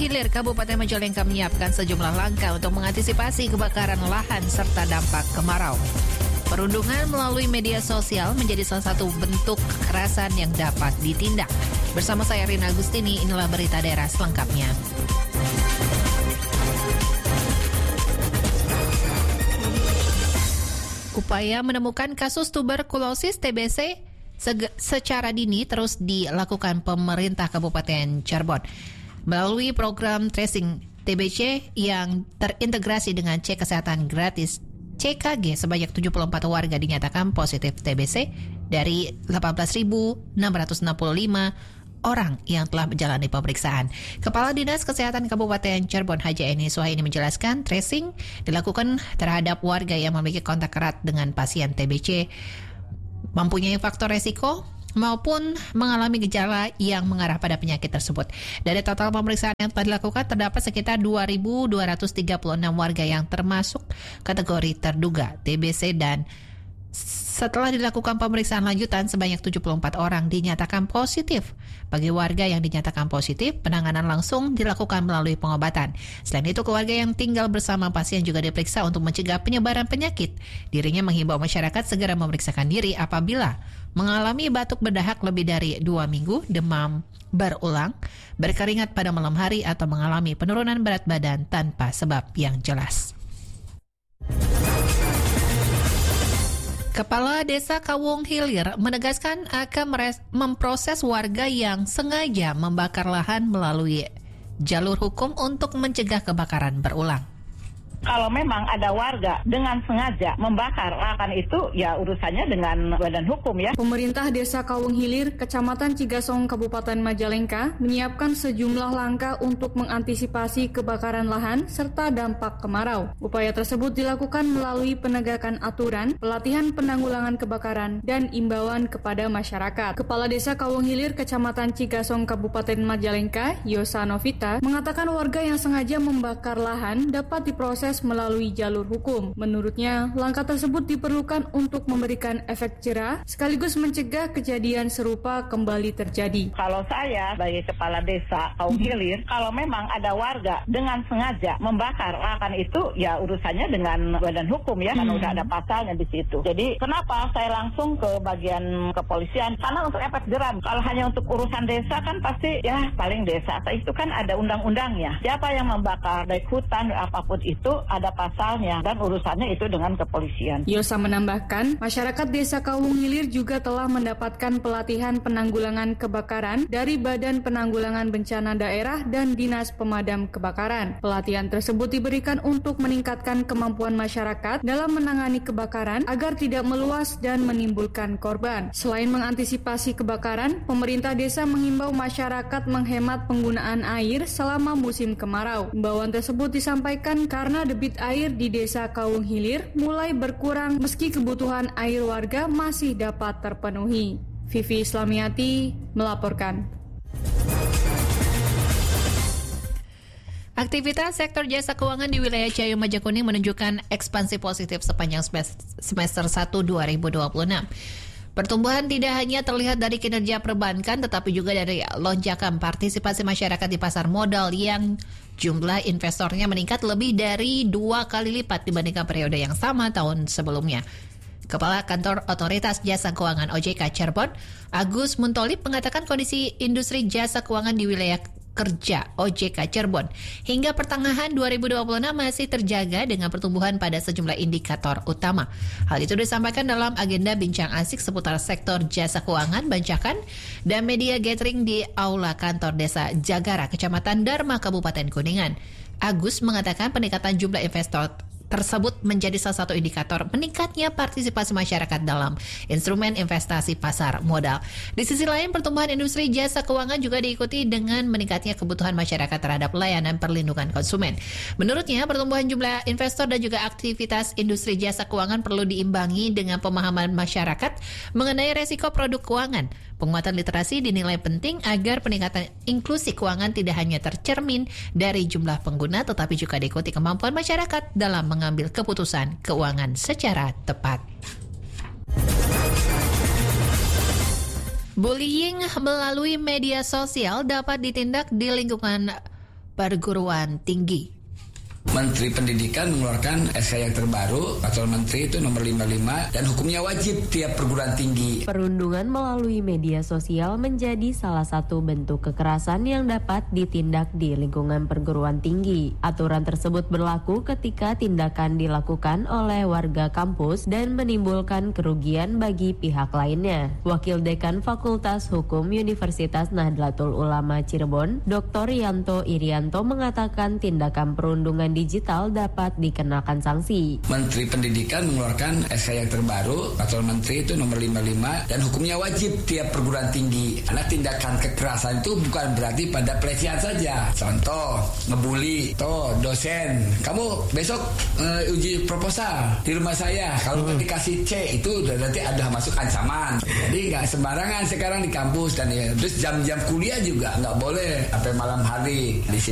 Hilir Kabupaten Majalengka menyiapkan sejumlah langkah untuk mengantisipasi kebakaran lahan serta dampak kemarau. Perundungan melalui media sosial menjadi salah satu bentuk kekerasan yang dapat ditindak. Bersama saya Rina Agustini, inilah berita daerah selengkapnya. Upaya menemukan kasus tuberkulosis TBC secara dini terus dilakukan pemerintah Kabupaten Cirebon melalui program tracing TBC yang terintegrasi dengan cek kesehatan gratis CKG. Sebanyak 74 warga dinyatakan positif TBC dari 18.665 orang yang telah menjalani pemeriksaan. Kepala Dinas Kesehatan Kabupaten Cirebon Haji Eni Suhaini menjelaskan tracing dilakukan terhadap warga yang memiliki kontak erat dengan pasien TBC, mempunyai faktor resiko maupun mengalami gejala yang mengarah pada penyakit tersebut. Dari total pemeriksaan yang telah dilakukan, terdapat sekitar 2.236 warga yang termasuk kategori terduga TBC dan setelah dilakukan pemeriksaan lanjutan, sebanyak 74 orang dinyatakan positif. Bagi warga yang dinyatakan positif, penanganan langsung dilakukan melalui pengobatan. Selain itu, keluarga yang tinggal bersama pasien juga diperiksa untuk mencegah penyebaran penyakit. Dirinya menghimbau masyarakat segera memeriksakan diri apabila mengalami batuk berdahak lebih dari 2 minggu, demam berulang, berkeringat pada malam hari, atau mengalami penurunan berat badan tanpa sebab yang jelas. Kepala Desa Kawung Hilir menegaskan akan memproses warga yang sengaja membakar lahan melalui jalur hukum untuk mencegah kebakaran berulang. Kalau memang ada warga dengan sengaja membakar lahan itu, ya urusannya dengan badan hukum ya. Pemerintah Desa Kawung Hilir, Kecamatan Cigasong, Kabupaten Majalengka menyiapkan sejumlah langkah untuk mengantisipasi kebakaran lahan serta dampak kemarau. Upaya tersebut dilakukan melalui penegakan aturan, pelatihan penanggulangan kebakaran, dan imbauan kepada masyarakat. Kepala Desa Kawung Hilir, Kecamatan Cigasong, Kabupaten Majalengka, Yosa Novita, mengatakan warga yang sengaja membakar lahan dapat diproses melalui jalur hukum. Menurutnya, langkah tersebut diperlukan untuk memberikan efek jera sekaligus mencegah kejadian serupa kembali terjadi. Kalau saya sebagai kepala desa Kawung Hilir, kalau memang ada warga dengan sengaja membakar lahan itu, ya urusannya dengan badan hukum ya, karena udah ada pasalnya di situ. Jadi kenapa saya langsung ke bagian kepolisian? Karena untuk efek jera. Kalau hanya untuk urusan desa kan pasti ya paling desa itu kan ada undang-undangnya. Siapa yang membakar baik hutan apapun itu ada pasalnya dan urusannya itu dengan kepolisian. Yosa menambahkan, masyarakat Desa Kawung Hilir juga telah mendapatkan pelatihan penanggulangan kebakaran dari Badan Penanggulangan Bencana Daerah dan Dinas Pemadam Kebakaran. Pelatihan tersebut diberikan untuk meningkatkan kemampuan masyarakat dalam menangani kebakaran agar tidak meluas dan menimbulkan korban. Selain mengantisipasi kebakaran, pemerintah desa mengimbau masyarakat menghemat penggunaan air selama musim kemarau. Imbauan tersebut disampaikan karena debit air di Desa Kawung Hilir mulai berkurang meski kebutuhan air warga masih dapat terpenuhi. Vivi Islamiati melaporkan. Aktivitas sektor jasa keuangan di wilayah Ciayu Majakuning menunjukkan ekspansi positif sepanjang semester 1 2026. Pertumbuhan tidak hanya terlihat dari kinerja perbankan, tetapi juga dari lonjakan partisipasi masyarakat di pasar modal yang jumlah investornya meningkat lebih dari 2 kali lipat dibandingkan periode yang sama tahun sebelumnya. Kepala Kantor Otoritas Jasa Keuangan OJK Cirebon, Agus Muntolip, mengatakan kondisi industri jasa keuangan di wilayah kerja OJK Cirebon hingga pertengahan 2026 masih terjaga dengan pertumbuhan pada sejumlah indikator utama. Hal itu disampaikan dalam agenda bincang asik seputar sektor jasa keuangan, bancakan, dan media gathering di Aula Kantor Desa Jagara, Kecamatan Dharma, Kabupaten Kuningan. Agus mengatakan peningkatan jumlah investor tersebut menjadi salah satu indikator meningkatnya partisipasi masyarakat dalam instrumen investasi pasar modal. Di sisi lain, pertumbuhan industri jasa keuangan juga diikuti dengan meningkatnya kebutuhan masyarakat terhadap layanan perlindungan konsumen. Menurutnya, pertumbuhan jumlah investor dan juga aktivitas industri jasa keuangan perlu diimbangi dengan pemahaman masyarakat mengenai resiko produk keuangan. Penguatan literasi dinilai penting agar peningkatan inklusi keuangan tidak hanya tercermin dari jumlah pengguna, tetapi juga diikuti kemampuan masyarakat dalam mengambil keputusan keuangan secara tepat. Bullying melalui media sosial dapat ditindak di lingkungan perguruan tinggi. Menteri Pendidikan mengeluarkan SK yang terbaru, Peraturan Menteri itu nomor 55, dan hukumnya wajib tiap perguruan tinggi. Perundungan melalui media sosial menjadi salah satu bentuk kekerasan yang dapat ditindak di lingkungan perguruan tinggi. Aturan tersebut berlaku ketika tindakan dilakukan oleh warga kampus dan menimbulkan kerugian bagi pihak lainnya. Wakil Dekan Fakultas Hukum Universitas Nahdlatul Ulama Cirebon, Dr. Yanto Irianto mengatakan tindakan perundungan digital dapat dikenakan sanksi. Menteri Pendidikan mengeluarkan SK yang terbaru, Peraturan Menteri itu nomor 55, dan hukumnya wajib tiap perguruan tinggi. Karena tindakan kekerasan itu bukan berarti pada pelecehan saja. Contoh, ngebully, dosen, kamu besok uji proposal di rumah saya, kalau dikasih C itu berarti ada masuk ancaman. Jadi nggak sembarangan sekarang di kampus, dan terus jam-jam kuliah juga nggak boleh sampai malam hari. Di